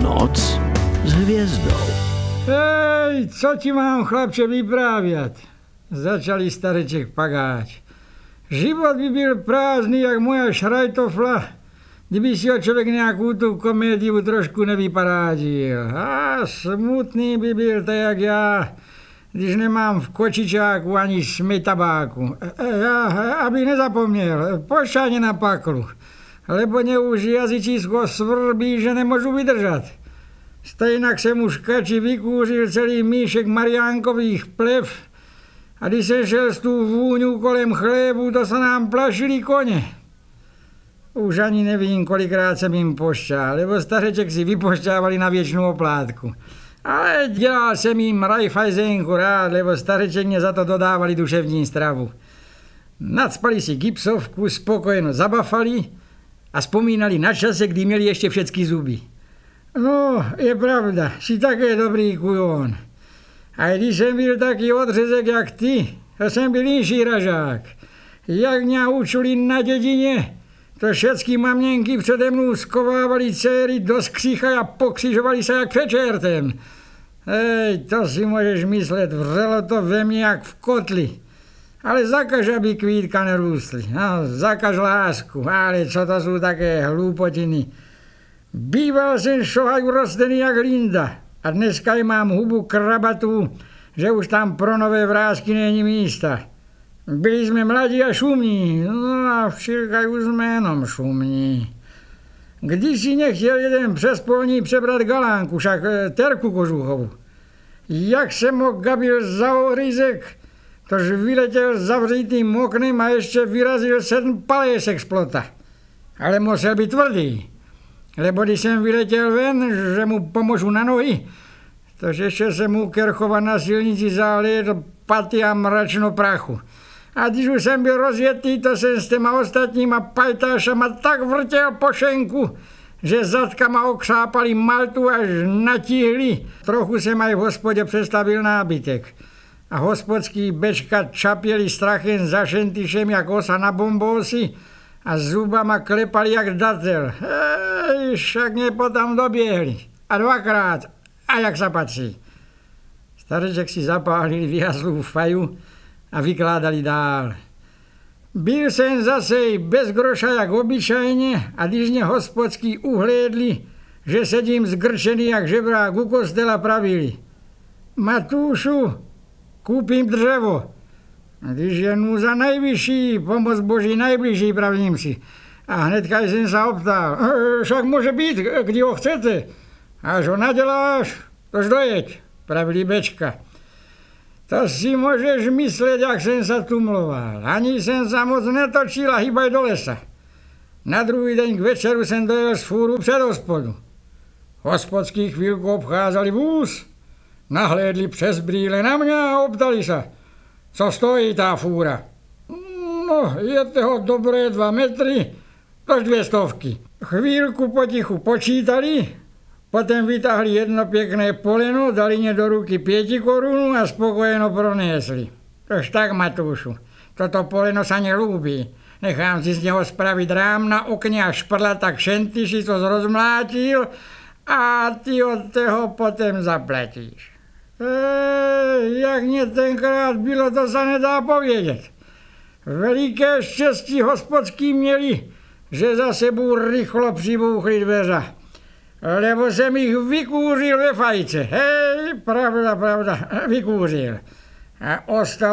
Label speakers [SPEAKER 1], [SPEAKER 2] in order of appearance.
[SPEAKER 1] Noc s hvězdou.
[SPEAKER 2] Hej, co ti mám, chlapče, vyprávět? Začali stareček Pagáč. Život by byl prázdný, jak moja šrajtofla, kdyby si ho člověk nějakou tu komédiu trošku nevyparádil. A smutný by byl tak jak já, když nemám v kočičáku ani směť tabáku. Aby nezapomněl, pošťáně na paklu, lebo mě už jazyčísko svrbí, že nemůžu vydržet. Stejnak jsem už kači vykúřil celý míšek mariánkových plev a když jsem šel s tu vůňu kolem chlébu, to se nám plašili koně. Už ani nevím, kolikrát jsem jim pošťál, lebo stařeček si vypošťávali na věčnou oplátku. Ale dělal jsem jim rajfajzenku rád, lebo stařeček mě za to dodávali duševní stravu. Nacpali si gipsovku, spokojeno zabafali a vzpomínali na čase, kdy měli ještě všechny zuby. No, je pravda, si také dobrý kujon. A když jsem byl taky odřezek jak ty, to jsem byl inší ražák. Jak mě učili na dědině, to všechny maměnky přede mnou skovávali dcery do skřícha a pokřižovali se jak před čertem. Hej, to si můžeš myslet, vřelo to ve mně jak v kotli. Ale zakaž, aby kvítka nerůstly. No, zakaž lásku, ale co to jsou také hlupotiny. Býval jsem šohaj urostený jak Linda a dneska mám hubu krabatů, že už tam pro nové vrásky není místa. Byli jsme mladí a šumní, no a všilkaj už jsme jenom šumní. Když si nechtěl jeden přes polní přebrat galánku, však Terku Kožuchovu. Jak jsem ho gabil za ořízek, tož vyletěl zavřítým oknem a ještě vyrazil 7 palések z plota. Ale musel být tvrdý. Lebo když jsem vyletěl ven, že mu pomůžu na nohy, tož ještě se mu Kerchova na silnici zalédl paty a mračno prachu. A když už jsem byl rozjetý, to jsem s těma ostatníma pajtášama tak vrtěl po šenku, že zadkama okřápali maltu až natihli. Trochu jsem aj v hospodě přestavil nábytek. A hospodský bečka čapěli strachem za šentyšem jak osa na bombósi a zubama klepali jak datel. Hej, však mě potom doběhli. A 2krát. A jak se patří. Stareček si zapálil vyhaslou faju a vykládali dál. Byl jsem zase bez groša jak obyčajně a když mě hospodský uhlédli, že sedím zgrčený jak žebrák u kostela, pravili. Matúšu, kúpim dřevo. Když je núza najvyšší, pomoc Boží najbližší, pravím si. A hnedka jsem se optal. Však může být, kdy ho chcete. Až ho naděláš, tož dojeď, pravili bečka. To si můžeš myslet, jak jsem se tumloval. Ani jsem se moc netočil a hýbaj do lesa. Na druhý den k večeru jsem dojel z fůru před hospodu. Hospodský chvílku obcházeli vůz, nahlédli přes brýle na mě a optali se. Co stojí ta fůra? No, je toho dobré 2 metry, tož 200. Chvílku potichu počítali, potom vytáhli jedno pěkné poleno, dali mě do ruky 5 korun a spokojeno pronésli. Tož tak, Matúšu, toto poleno sa nelúbí. Nechám si z něho spravit rám na okně a šprlat tak šentyši, co zrozmlátil a ty od toho potom zaplatíš. Jak mě tenkrát bylo, to se nedá povědět. Veliké štěstí hospodský měli, že za sebou rychlo přibouchli dveře. Lebo jsem jich vykúřil ve fajce. Hej, pravda, vykúřil. A ostal